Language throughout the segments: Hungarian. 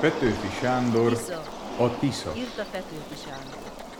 Petőfi Sándor, Tisza. a Tisza. Írta Petőfi Sándor.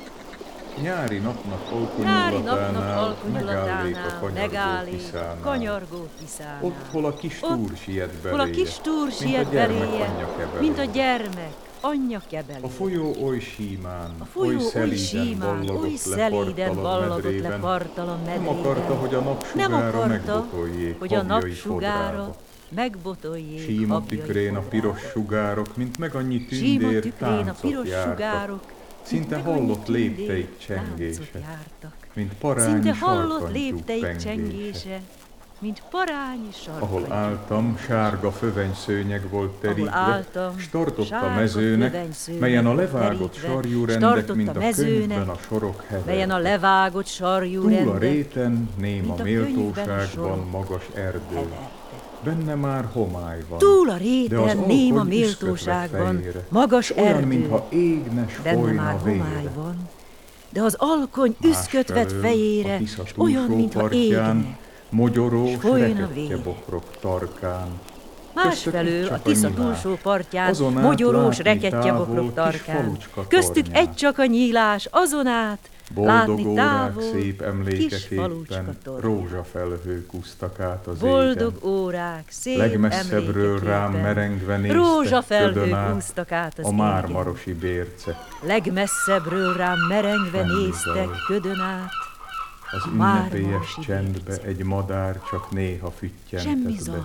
Nyári napnak Nyári napnak alkonyulatánál megállék a alkonyulatánál kanyargó Tiszánál. Ott, hol a kis túr siet beléje, hol a kis túr siet beléje, mint a gyermek anyja kebeléje. A folyó oly símán, A folyó oly símán, oly szelíden ballagott le parttalan medrében. Nem akarta, hogy a napsugára megbotoljék hogy a habjai napsugára fodrába. megbotoljék Síma habjai tükrén a fodrába. piros sugárok, mint meg annyi Síma tündér tükrén a táncot piros jártak. sugárok, Szinte mint meg annyi hallott tündér lépteik táncot csengése, jártak. mint parányi Szinte hallott sarkantyúk lépteik pengése. csengése, mint parányi sarkantyúk. Ahol álltam, sárga fövenyszőnyeg volt terítve, s tartott a sárga mezőnek, fövenyszőnyeg melyen a volt levágott terítve, sarjú s rendek, tartott mint a a mezőnek, könyvben a sorok melyen a hevertek. levágott sarjú Túl a rendek, réten, néma mint a könyvben a méltóságban sorok magas erdő. hevertek. Benne már homály van. Túl a de az réten, néma alkony méltóságban, üszködve fejére, magas s olyan, erdő. mintha égne, s Benne folyna már homály vére. van, de az alkony üszköt vett Másfelől fejére, a Tisza s olyan, túlsó mintha partján, égne. mogyoró, s s folyna rekettye vére. bokrok tarkán. Másfelől a Tisza túlsó partján, Azon át mogyorós látni rekettye bokrok távol kis tarkán. falucska Köztük tornyán. egy csak a nyílás, azon át Boldog látni órák távol szép kis emlékeképpen falucska tornyán. rózsafelhők úsztak át az Boldog égen. órák, szép Legmesszebbről rám emlékeképpen merengve néztek rózsafelhők ködön át úsztak át az a égen. mármarosi bérce. Legmesszebbről rám merengve Semmi néztek zaj. ködön át. Az a ünnepélyes mármarosi csendbe bérce. egy madár csak néha Semmi füttyentett zaj. be.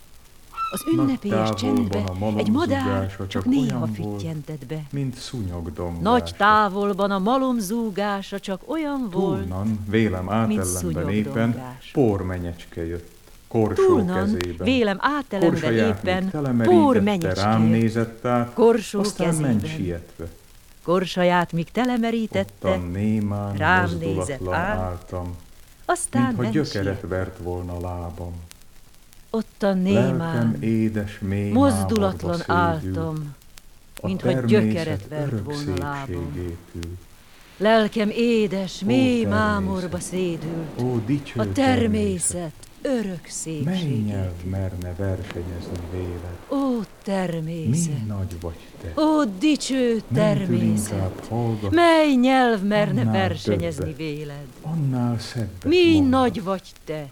Az ünnepélyes Nagy csendbe távolban a malom egy madár zúgása csak csak néha olyan volt, füttyentett be. mint szúnyogdongása. Nagy távolban a malom zúgása csak olyan volt, Túlnan, vélem átellenben éppen, szúnyogdongás. pormenyecske jött, korsó túlnan, kezében. vélem átelemben Korsaját még éppen, telemerítette, pormenyecske rám jött, nézett át, korsó aztán ment kezében. sietve. korsaját míg telemerítette, Ottan némán, rám mozdulatlan nézett át, álltam, aztán mintha ment gyökeret siet. vert volna lábam. Ottan Lelkem némán, édes, mély mozdulatlan mámorba szédül, álltam, a mintha természet gyökeret vert örök volna lábam. szépségétül. Lelkem édes, mély természet! mámorba szédült, Ó, dicső a természet örök Mely szépségét. nyelv merne versenyezni véled? Ó, Mi természet! nagy vagy te? Ó, dicső Mentül inkább természet! hallgat, Mely nyelv merne annál versenyezni többet. véled? annál szebbet Mi mondhat. nagy vagy te!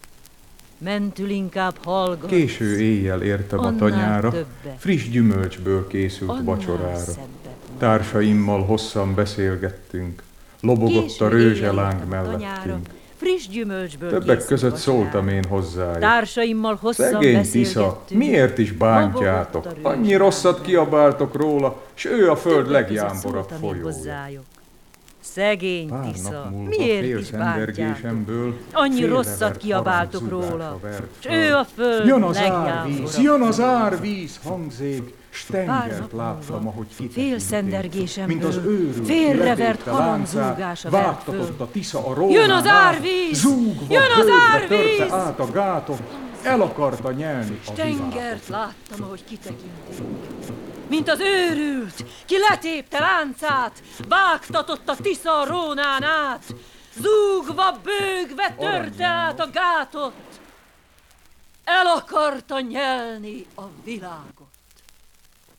Mentül inkább hallgatsz, Késő éjjel értem a annál tanyára, többet. friss gyümölcsből készült annál vacsorára. szebbet mond. Társaimmal hosszan beszélgettünk, lobogott Késő a éjjel rőzseláng értem a tanyára, mellettünk. friss gyümölcsből Többek készült között vacsorára. szóltam én hozzájuk. Társaimmal hosszan Szegény Tisza, beszélgettünk. miért is bántjátok? Lobogott a Annyi rőzseláng. rosszat kiabáltok róla, s ő a föld Többek között legjámborabb szóltam én folyója. hozzájuk. Szegény Pár Tisza, nap múlva miért fél is bántjátok? szendergésemből Annyi félrevert rosszat kiabáltok harangzúgása róla, vert s fel. ő a föld Jön az legjámborabb árvíz, jön az folyója. árvíz hangzék, s Pár tengert nap láttam, múlva ahogy fél kitekintünk. szendergésemből Mint az őrült, félrevert letépte láncát, harangzúgása vert vágtatott föl. a Tisza a rónán Jön az át, árvíz! zúgva, Jön az bőgve árvíz! törte át a gáton, el akarta nyelni a Tengert világot. láttam, ahogy kitekintünk. Mint az őrült, ki letépte láncát, vágtatott a Tisza a Rónán át, zúgva, bőgve törte át a gátot, el akarta nyelni a világot.